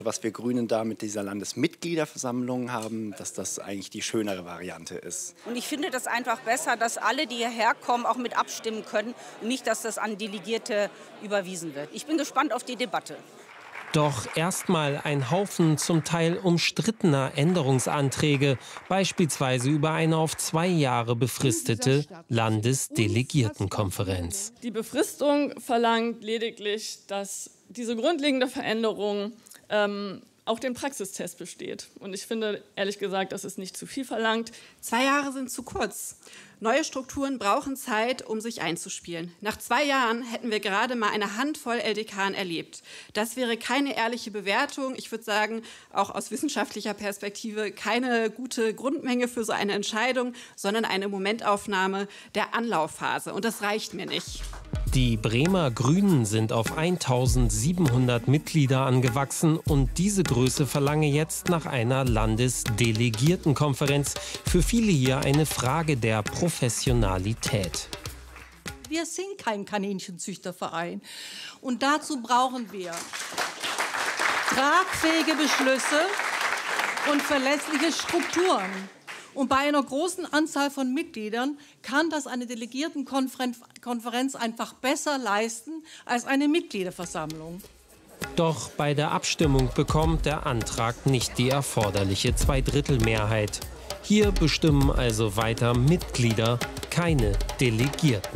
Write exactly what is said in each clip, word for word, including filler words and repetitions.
Was wir Grünen da mit dieser Landesmitgliederversammlung haben, dass das eigentlich die schönere Variante ist. Und ich finde das einfach besser, dass alle, die hierher kommen, auch mit abstimmen können und nicht, dass das an Delegierte überwiesen wird. Ich bin gespannt auf die Debatte. Doch erstmal ein Haufen zum Teil umstrittener Änderungsanträge, beispielsweise über eine auf zwei Jahre befristete Landesdelegiertenkonferenz. Die Befristung verlangt lediglich, dass diese grundlegende Veränderung ähm, auch den Praxistest besteht. Und ich finde, ehrlich gesagt, das ist nicht zu viel verlangt. Zwei Jahre sind zu kurz. Neue Strukturen brauchen Zeit, um sich einzuspielen. Nach zwei Jahren hätten wir gerade mal eine Handvoll L D K erlebt. Das wäre keine ehrliche Bewertung. Ich würde sagen, auch aus wissenschaftlicher Perspektive keine gute Grundmenge für so eine Entscheidung, sondern eine Momentaufnahme der Anlaufphase. Und das reicht mir nicht. Die Bremer Grünen sind auf eintausendsiebenhundert Mitglieder angewachsen und diese Größe verlange jetzt nach einer Landesdelegiertenkonferenz. Für viele hier eine Frage der Professionalität. Wir sind kein Kaninchenzüchterverein und dazu brauchen wir tragfähige Beschlüsse und verlässliche Strukturen. Und bei einer großen Anzahl von Mitgliedern kann das eine Delegiertenkonferenz einfach besser leisten als eine Mitgliederversammlung. Doch bei der Abstimmung bekommt der Antrag nicht die erforderliche Zweidrittelmehrheit. Hier bestimmen also weiter Mitglieder, keine Delegierten.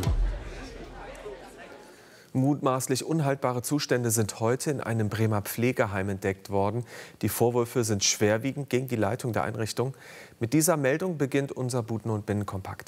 Mutmaßlich unhaltbare Zustände sind heute in einem Bremer Pflegeheim entdeckt worden. Die Vorwürfe sind schwerwiegend gegen die Leitung der Einrichtung. Mit dieser Meldung beginnt unser Buten- und Binnenkompakt.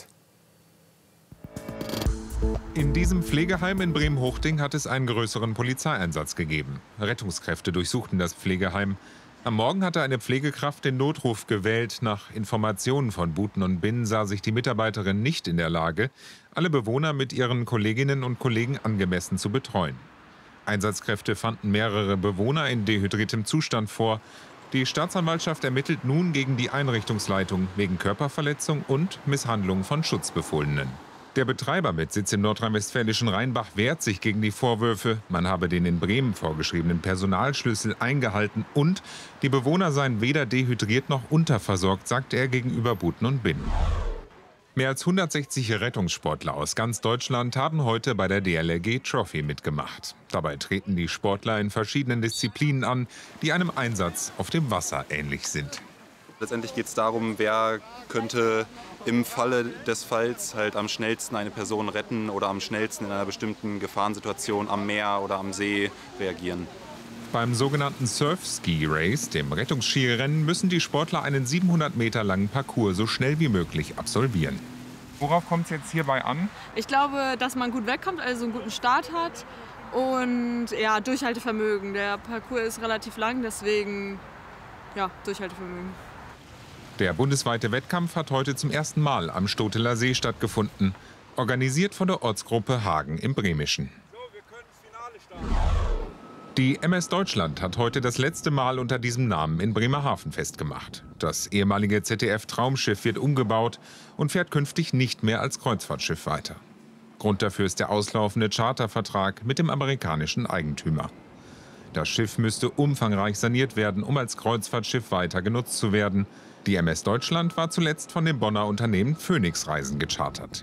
In diesem Pflegeheim in Bremen-Hochding hat es einen größeren Polizeieinsatz gegeben. Rettungskräfte durchsuchten das Pflegeheim. Am Morgen hatte eine Pflegekraft den Notruf gewählt. Nach Informationen von Buten und Binnen sah sich die Mitarbeiterin nicht in der Lage, alle Bewohner mit ihren Kolleginnen und Kollegen angemessen zu betreuen. Einsatzkräfte fanden mehrere Bewohner in dehydriertem Zustand vor. Die Staatsanwaltschaft ermittelt nun gegen die Einrichtungsleitung wegen Körperverletzung und Misshandlung von Schutzbefohlenen. Der Betreiber mit Sitz im nordrhein-westfälischen Rheinbach wehrt sich gegen die Vorwürfe, man habe den in Bremen vorgeschriebenen Personalschlüssel eingehalten und die Bewohner seien weder dehydriert noch unterversorgt, sagt er gegenüber Buten und Binnen. Mehr als hundertsechzig Rettungssportler aus ganz Deutschland haben heute bei der D L R G Trophy mitgemacht. Dabei treten die Sportler in verschiedenen Disziplinen an, die einem Einsatz auf dem Wasser ähnlich sind. Letztendlich geht es darum, wer könnte im Falle des Falls halt am schnellsten eine Person retten oder am schnellsten in einer bestimmten Gefahrensituation am Meer oder am See reagieren. Beim sogenannten Surf-Ski-Race, dem Rettungsskirennen, müssen die Sportler einen siebenhundert Meter langen Parcours so schnell wie möglich absolvieren. Worauf kommt es jetzt hierbei an? Ich glaube, dass man gut wegkommt, also einen guten Start hat und ja, Durchhaltevermögen. Der Parcours ist relativ lang, deswegen ja, Durchhaltevermögen. Der bundesweite Wettkampf hat heute zum ersten Mal am Stoteler See stattgefunden, organisiert von der Ortsgruppe Hagen im Bremischen. Die M S Deutschland hat heute das letzte Mal unter diesem Namen in Bremerhaven festgemacht. Das ehemalige Z D F-Traumschiff wird umgebaut und fährt künftig nicht mehr als Kreuzfahrtschiff weiter. Grund dafür ist der auslaufende Chartervertrag mit dem amerikanischen Eigentümer. Das Schiff müsste umfangreich saniert werden, um als Kreuzfahrtschiff weiter genutzt zu werden. Die M S Deutschland war zuletzt von dem Bonner Unternehmen Phoenix Reisen gechartert.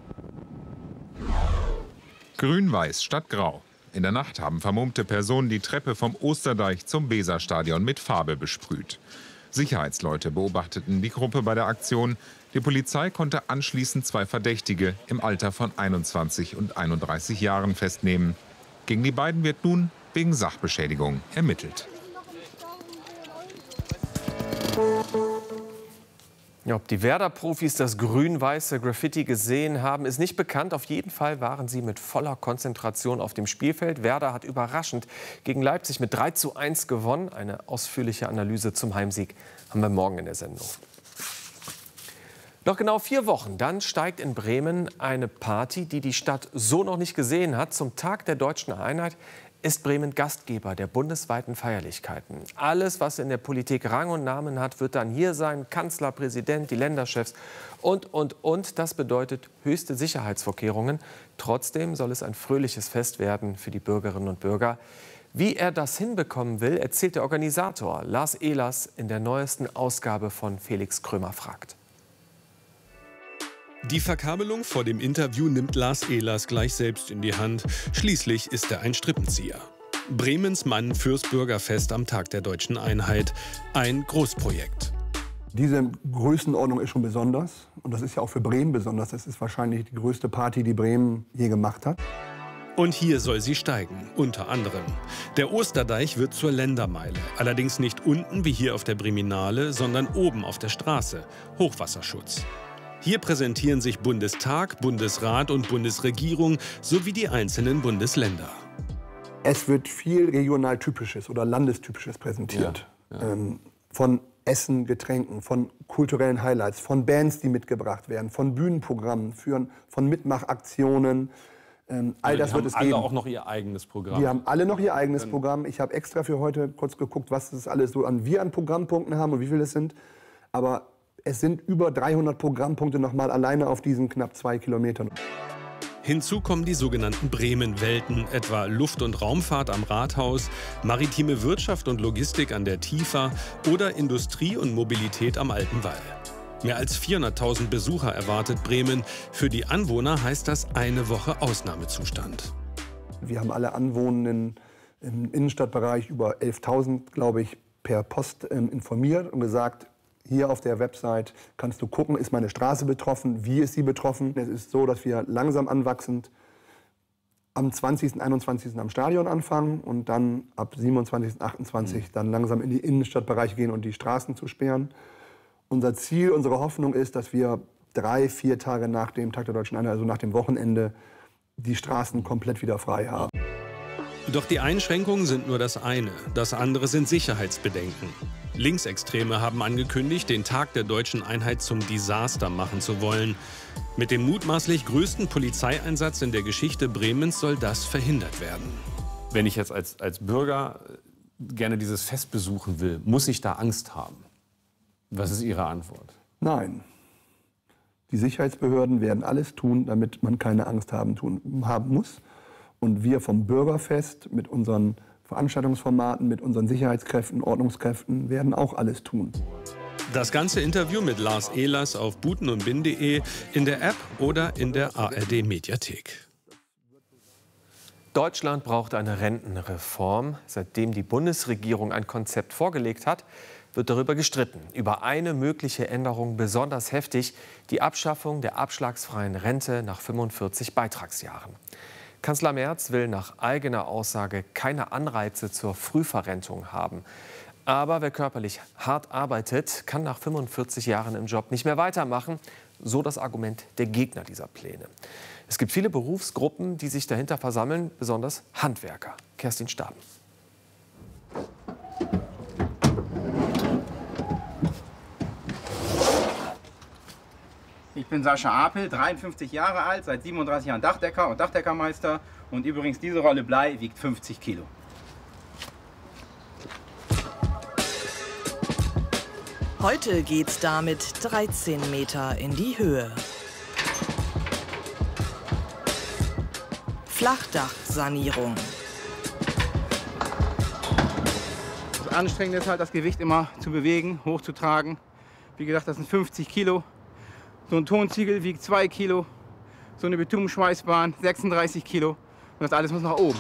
Grün-Weiß statt Grau. In der Nacht haben vermummte Personen die Treppe vom Osterdeich zum Weserstadion mit Farbe besprüht. Sicherheitsleute beobachteten die Gruppe bei der Aktion. Die Polizei konnte anschließend zwei Verdächtige im Alter von einundzwanzig und einunddreißig Jahren festnehmen. Gegen die beiden wird nun wegen Sachbeschädigung ermittelt. Ja, ob die Werder-Profis das grün-weiße Graffiti gesehen haben, ist nicht bekannt. Auf jeden Fall waren sie mit voller Konzentration auf dem Spielfeld. Werder hat überraschend gegen Leipzig mit drei zu eins gewonnen. Eine ausführliche Analyse zum Heimsieg haben wir morgen in der Sendung. Noch genau vier Wochen, dann steigt in Bremen eine Party, die die Stadt so noch nicht gesehen hat. Zum Tag der Deutschen Einheit ist Bremen Gastgeber der bundesweiten Feierlichkeiten. Alles, was in der Politik Rang und Namen hat, wird dann hier sein. Kanzler, Präsident, die Länderchefs und, und, und. Das bedeutet höchste Sicherheitsvorkehrungen. Trotzdem soll es ein fröhliches Fest werden für die Bürgerinnen und Bürger. Wie er das hinbekommen will, erzählt der Organisator Lars Ehlers in der neuesten Ausgabe von Felix Krömer fragt. Die Verkabelung vor dem Interview nimmt Lars Ehlers gleich selbst in die Hand. Schließlich ist er ein Strippenzieher. Bremens Mann fürs Bürgerfest am Tag der Deutschen Einheit. Ein Großprojekt. Diese Größenordnung ist schon besonders. Und das ist ja auch für Bremen besonders. Das ist wahrscheinlich die größte Party, die Bremen je gemacht hat. Und hier soll sie steigen, unter anderem. Der Osterdeich wird zur Ländermeile. Allerdings nicht unten wie hier auf der Breminale, sondern oben auf der Straße. Hochwasserschutz. Hier präsentieren sich Bundestag, Bundesrat und Bundesregierung sowie die einzelnen Bundesländer. Es wird viel regionaltypisches oder landestypisches präsentiert. Ja, ja. Ähm, von Essen, Getränken, von kulturellen Highlights, von Bands, die mitgebracht werden, von Bühnenprogrammen, für, von Mitmachaktionen. Ähm, all das wird es geben. Die haben alle auch noch ihr eigenes Programm. Die haben alle noch ihr eigenes Programm. Ich habe extra für heute kurz geguckt, was das alles so an wir an Programmpunkten haben und wie viele es sind. Aber es sind über dreihundert Programmpunkte noch mal alleine auf diesen knapp zwei Kilometern. Hinzu kommen die sogenannten Bremen-Welten, etwa Luft- und Raumfahrt am Rathaus, maritime Wirtschaft und Logistik an der Tifa oder Industrie und Mobilität am Alten Wall. Mehr als vierhunderttausend Besucher erwartet Bremen. Für die Anwohner heißt das eine Woche Ausnahmezustand. Wir haben alle Anwohnenden im Innenstadtbereich, über elftausend, glaube ich, per Post ähm, informiert und gesagt, hier auf der Website kannst du gucken, ist meine Straße betroffen, wie ist sie betroffen. Es ist so, dass wir langsam anwachsend am zwanzigsten, einundzwanzigsten am Stadion anfangen und dann ab siebenundzwanzigsten, achtundzwanzigsten Mhm. dann langsam in die Innenstadtbereiche gehen und die Straßen zu sperren. Unser Ziel, unsere Hoffnung ist, dass wir drei, vier Tage nach dem Tag der Deutschen Einheit, also nach dem Wochenende, die Straßen komplett wieder frei haben. Doch die Einschränkungen sind nur das eine. Das andere sind Sicherheitsbedenken. Linksextreme haben angekündigt, den Tag der Deutschen Einheit zum Desaster machen zu wollen. Mit dem mutmaßlich größten Polizeieinsatz in der Geschichte Bremens soll das verhindert werden. Wenn ich jetzt als, als Bürger gerne dieses Fest besuchen will, muss ich da Angst haben? Was ist Ihre Antwort? Nein. Die Sicherheitsbehörden werden alles tun, damit man keine Angst haben, tun, haben muss. Und wir vom Bürgerfest mit unseren Veranstaltungsformaten, mit unseren Sicherheitskräften, Ordnungskräften werden auch alles tun. Das ganze Interview mit Lars Ehlers auf buten und bin punkt de, in der App oder in der A R D-Mediathek. Deutschland braucht eine Rentenreform. Seitdem die Bundesregierung ein Konzept vorgelegt hat, wird darüber gestritten. Über eine mögliche Änderung besonders heftig: die Abschaffung der abschlagsfreien Rente nach fünfundvierzig Beitragsjahren. Kanzler Merz will nach eigener Aussage keine Anreize zur Frühverrentung haben. Aber wer körperlich hart arbeitet, kann nach fünfundvierzig Jahren im Job nicht mehr weitermachen. So das Argument der Gegner dieser Pläne. Es gibt viele Berufsgruppen, die sich dahinter versammeln, besonders Handwerker. Kerstin Staben. Ich bin Sascha Apel, dreiundfünfzig Jahre alt, seit siebenunddreißig Jahren Dachdecker und Dachdeckermeister. Und übrigens, diese Rolle Blei wiegt fünfzig Kilo. Heute geht's damit dreizehn Meter in die Höhe. Flachdachsanierung. Das Anstrengende ist halt, das Gewicht immer zu bewegen, hochzutragen. Wie gesagt, das sind fünfzig Kilo. So ein Tonziegel wiegt zwei Kilo, so eine Betonschweißbahn sechsunddreißig Kilo und das alles muss nach oben.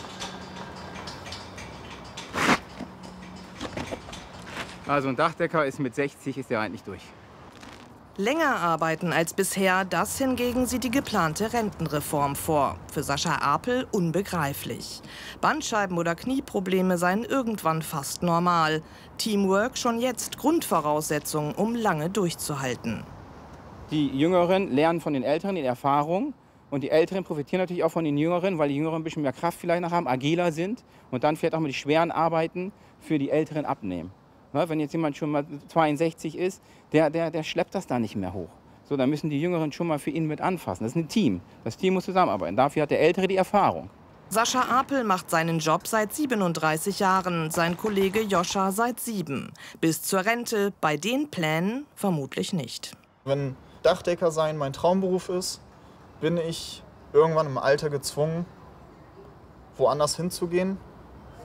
Also ein Dachdecker ist mit sechzig ist der eigentlich durch. Länger arbeiten als bisher, das hingegen sieht die geplante Rentenreform vor. Für Sascha Apel unbegreiflich. Bandscheiben- oder Knieprobleme seien irgendwann fast normal. Teamwork schon jetzt Grundvoraussetzung, um lange durchzuhalten. Die Jüngeren lernen von den Älteren die Erfahrung und die Älteren profitieren natürlich auch von den Jüngeren, weil die Jüngeren ein bisschen mehr Kraft vielleicht noch haben, agiler sind und dann vielleicht auch mal die schweren Arbeiten für die Älteren abnehmen. Ja, wenn jetzt jemand schon mal zweiundsechzig ist, der, der, der schleppt das da nicht mehr hoch. So, dann müssen die Jüngeren schon mal für ihn mit anfassen. Das ist ein Team. Das Team muss zusammenarbeiten. Dafür hat der Ältere die Erfahrung. Sascha Apel macht seinen Job seit siebenunddreißig Jahren, sein Kollege Joscha seit sieben. Bis zur Rente, bei den Plänen vermutlich nicht. Wenn Dachdecker sein mein Traumberuf ist, bin ich irgendwann im Alter gezwungen, woanders hinzugehen,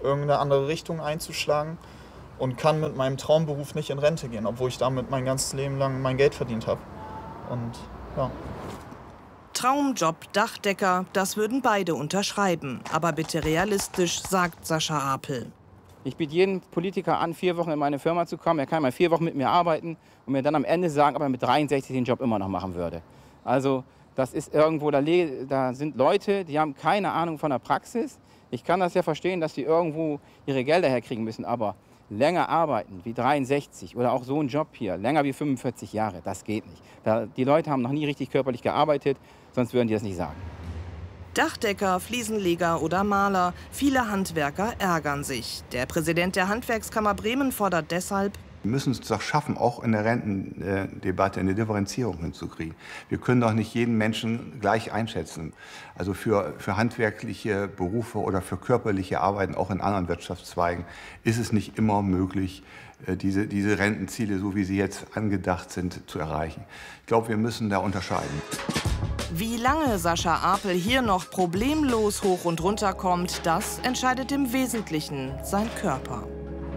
irgendeine andere Richtung einzuschlagen und kann mit meinem Traumberuf nicht in Rente gehen, obwohl ich damit mein ganzes Leben lang mein Geld verdient habe. Und ja. Traumjob Dachdecker, das würden beide unterschreiben. Aber bitte realistisch, sagt Sascha Apel. Ich biete jedem Politiker an, vier Wochen in meine Firma zu kommen. Er kann mal vier Wochen mit mir arbeiten und mir dann am Ende sagen, ob er mit dreiundsechzig den Job immer noch machen würde. Also das ist irgendwo, da, da sind Leute, die haben keine Ahnung von der Praxis. Ich kann das ja verstehen, dass die irgendwo ihre Gelder herkriegen müssen, aber länger arbeiten wie dreiundsechzig oder auch so ein Job hier, länger wie fünfundvierzig Jahre, das geht nicht. Da, die Leute haben noch nie richtig körperlich gearbeitet, sonst würden die das nicht sagen. Dachdecker, Fliesenleger oder Maler, viele Handwerker ärgern sich. Der Präsident der Handwerkskammer Bremen fordert deshalb: Wir müssen es doch schaffen, auch in der Rentendebatte eine Differenzierung hinzukriegen. Wir können doch nicht jeden Menschen gleich einschätzen. Also für, für handwerkliche Berufe oder für körperliche Arbeiten, auch in anderen Wirtschaftszweigen, ist es nicht immer möglich, diese, diese Rentenziele, so wie sie jetzt angedacht sind, zu erreichen. Ich glaube, wir müssen da unterscheiden. Wie lange Sascha Apel hier noch problemlos hoch und runter kommt, das entscheidet im Wesentlichen sein Körper.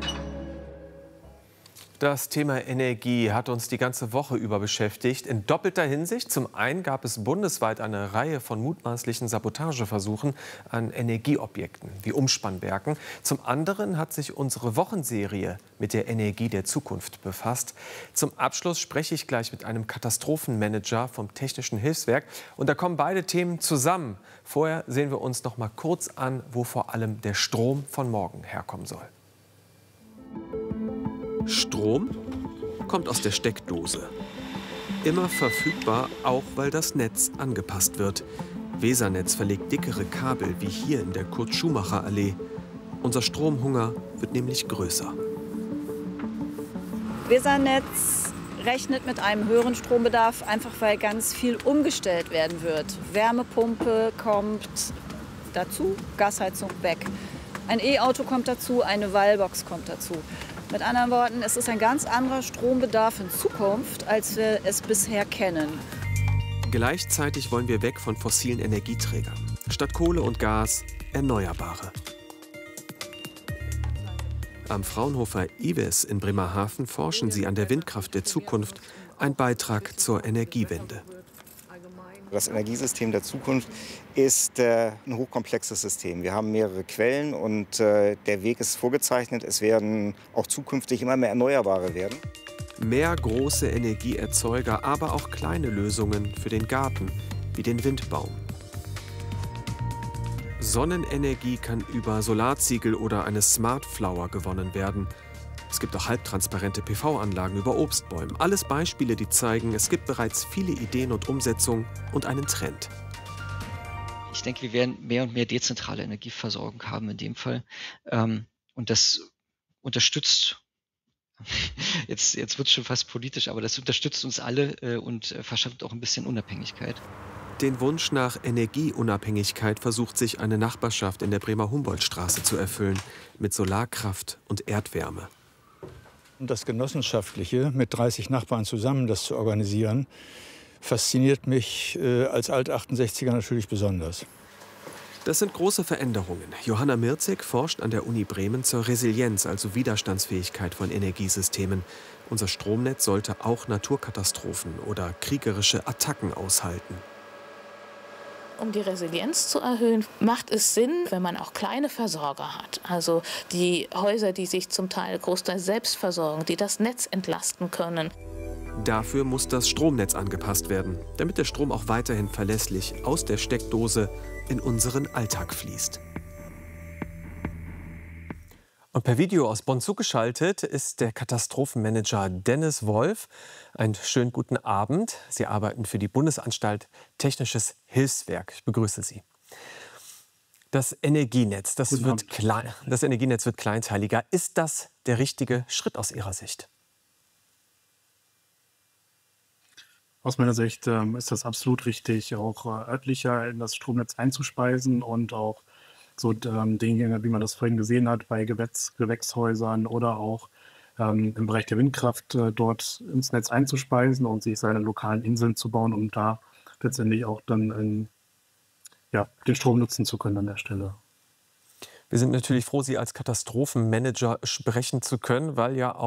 Das Thema Energie hat uns die ganze Woche über beschäftigt. In doppelter Hinsicht. Zum einen gab es bundesweit eine Reihe von mutmaßlichen Sabotageversuchen an Energieobjekten wie Umspannwerken. Zum anderen hat sich unsere Wochenserie mit der Energie der Zukunft befasst. Zum Abschluss spreche ich gleich mit einem Katastrophenmanager vom Technischen Hilfswerk. Und da kommen beide Themen zusammen. Vorher sehen wir uns noch mal kurz an, wo vor allem der Strom von morgen herkommen soll. Strom kommt aus der Steckdose. Immer verfügbar, auch weil das Netz angepasst wird. Weser-Netz verlegt dickere Kabel, wie hier in der Kurt-Schumacher-Allee. Unser Stromhunger wird nämlich größer. Weser-Netz rechnet mit einem höheren Strombedarf, einfach weil ganz viel umgestellt werden wird. Wärmepumpe kommt dazu, Gasheizung weg. Ein E-Auto kommt dazu, eine Wallbox kommt dazu. Mit anderen Worten, es ist ein ganz anderer Strombedarf in Zukunft, als wir es bisher kennen. Gleichzeitig wollen wir weg von fossilen Energieträgern. Statt Kohle und Gas Erneuerbare. Am Fraunhofer I W E S in Bremerhaven forschen sie an der Windkraft der Zukunft, ein Beitrag zur Energiewende. Das Energiesystem der Zukunft ist äh, ein hochkomplexes System. Wir haben mehrere Quellen und äh, der Weg ist vorgezeichnet. Es werden auch zukünftig immer mehr Erneuerbare werden. Mehr große Energieerzeuger, aber auch kleine Lösungen für den Garten, wie den Windbaum. Sonnenenergie kann über Solarziegel oder eine Smart Flower gewonnen werden. Es gibt auch halbtransparente P V-Anlagen über Obstbäumen. Alles Beispiele, die zeigen, es gibt bereits viele Ideen und Umsetzungen und einen Trend. Ich denke, wir werden mehr und mehr dezentrale Energieversorgung haben in dem Fall. Und das unterstützt, jetzt, jetzt wird es schon fast politisch, aber das unterstützt uns alle und verschafft auch ein bisschen Unabhängigkeit. Den Wunsch nach Energieunabhängigkeit versucht sich eine Nachbarschaft in der Bremer Humboldtstraße zu erfüllen, mit Solarkraft und Erdwärme. Und das Genossenschaftliche, mit dreißig Nachbarn zusammen das zu organisieren, fasziniert mich äh, als Alt-achtundsechziger natürlich besonders. Das sind große Veränderungen. Johanna Mirzig forscht an der Uni Bremen zur Resilienz, also Widerstandsfähigkeit von Energiesystemen. Unser Stromnetz sollte auch Naturkatastrophen oder kriegerische Attacken aushalten. Um die Resilienz zu erhöhen, macht es Sinn, wenn man auch kleine Versorger hat. Also die Häuser, die sich zum Teil großteils selbst versorgen, die das Netz entlasten können. Dafür muss das Stromnetz angepasst werden, damit der Strom auch weiterhin verlässlich aus der Steckdose in unseren Alltag fließt. Und per Video aus Bonn zugeschaltet ist der Katastrophenmanager Dennis Wolf. Einen schönen guten Abend. Sie arbeiten für die Bundesanstalt Technisches Hilfswerk. Ich begrüße Sie. Das Energienetz, das, wird klein, das Energienetz wird kleinteiliger. Ist das der richtige Schritt aus Ihrer Sicht? Aus meiner Sicht ähm, ist das absolut richtig, auch äh, örtlicher in das Stromnetz einzuspeisen und auch so ähm, Dinge, wie man das vorhin gesehen hat, bei Gewächs, Gewächshäusern oder auch ähm, im Bereich der Windkraft äh, dort ins Netz einzuspeisen und sich seine lokalen Inseln zu bauen, um da letztendlich auch dann in, ja, den Strom nutzen zu können an der Stelle. Wir sind natürlich froh, Sie als Katastrophenmanager sprechen zu können, weil ja auch